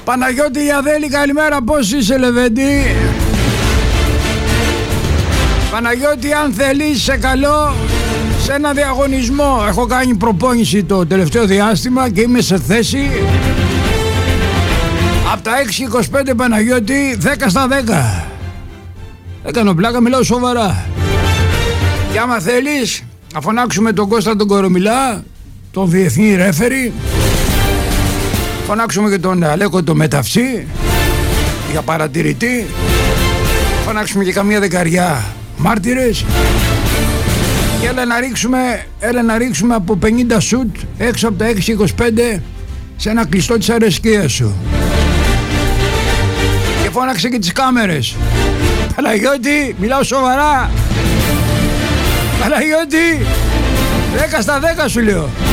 Παναγιώτη η Αδέλη, καλημέρα, πώς είσαι Λεβέντη? Παναγιώτη, αν θέλεις, σε καλώ σε ένα διαγωνισμό. Έχω κάνει προπόνηση το τελευταίο διάστημα και είμαι σε θέση. Από τα 6-25 Παναγιώτη, 10 στα 10. Έκανα πλάκα, μιλάω σοβαρά. Και άμα θέλεις, να φωνάξουμε τον Κώστα τον Κορομιλά, τον διεθνή ρέφερη. Φωνάξουμε και τον Αλέκο τον Μεταυσή για παρατηρητή. Φωνάξουμε και καμία δεκαριά μάρτυρες. Και έλα να ρίξουμε από 50 σουτ έξω από τα 6-25 σε ένα κλειστό της αρεσκίας σου. Και φώναξε και τις κάμερες. Παναγιώτη, μιλάω σοβαρά. Παναγιώτη, 10 στα 10 σου λέω.